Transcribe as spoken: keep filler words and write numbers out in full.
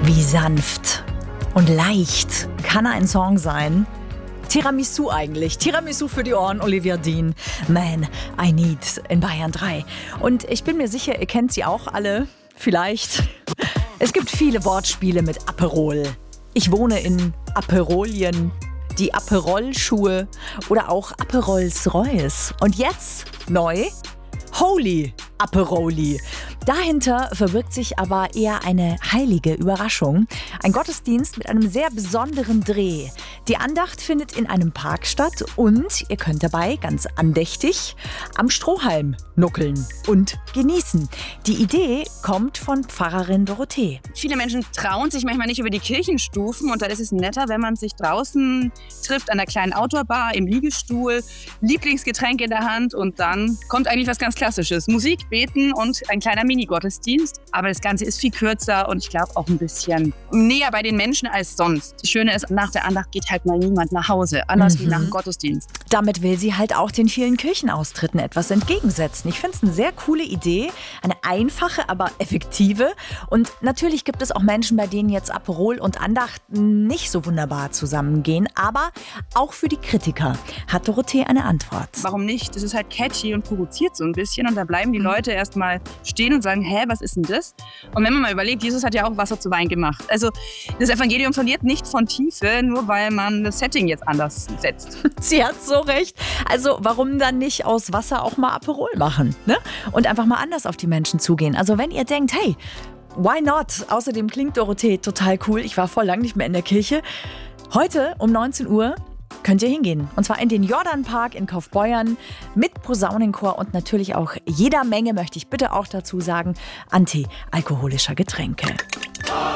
Wie sanft und leicht kann ein Song sein? Tiramisu eigentlich. Tiramisu für die Ohren, Olivia Dean. Man, I Need in Bayern drei. Und ich bin mir sicher, ihr kennt sie auch alle. Vielleicht. Es gibt viele Wortspiele mit Aperol. Ich wohne in Aperolien. Die Aperol-Schuhe oder auch Aperol's-Reus. Und jetzt neu Holy Aperoli. Dahinter verbirgt sich aber eher eine heilige Überraschung. Ein Gottesdienst mit einem sehr besonderen Dreh. Die Andacht findet in einem Park statt und ihr könnt dabei ganz andächtig am Strohhalm nuckeln und genießen. Die Idee kommt von Pfarrerin Dorothee. Viele Menschen trauen sich manchmal nicht über die Kirchenstufen und da ist es netter, wenn man sich draußen trifft an der kleinen Outdoor-Bar im Liegestuhl, Lieblingsgetränk in der Hand und dann kommt eigentlich was ganz Klassisches. Musik, Beten und ein kleiner Mini-Gottesdienst. Aber das Ganze ist viel kürzer und ich glaube auch ein bisschen näher bei den Menschen als sonst. Das Schöne ist, nach der Andacht geht halt mal niemand nach Hause, anders mhm. wie nach dem Gottesdienst. Damit will sie halt auch den vielen Kirchenaustritten etwas entgegensetzen. Ich finde es eine sehr coole Idee, eine einfache, aber effektive. Und natürlich gibt es auch Menschen, bei denen jetzt Aperol und Andacht nicht so wunderbar zusammengehen. Aber auch für die Kritiker hat Dorothee eine Antwort. Warum nicht? Das ist halt catchy und provoziert so ein bisschen und da bleiben die Leute erstmal stehen und sagen, hä, was ist denn das? Und wenn man mal überlegt, Jesus hat ja auch Wasser zu Wein gemacht. Also das Evangelium verliert nicht von Tiefe, nur weil man das Setting jetzt anders setzt. Sie hat so recht. Also warum dann nicht aus Wasser auch mal Aperol machen, ne? Und einfach mal anders auf die Menschen zugehen. Also wenn ihr denkt, hey, why not? Außerdem klingt Dorothee total cool. Ich war voll lang nicht mehr in der Kirche. Heute um neunzehn Uhr könnt ihr hingehen. Und zwar in den Jordanpark in Kaufbeuern mit Posaunenchor und natürlich auch jeder Menge, möchte ich bitte auch dazu sagen, antialkoholischer Getränke.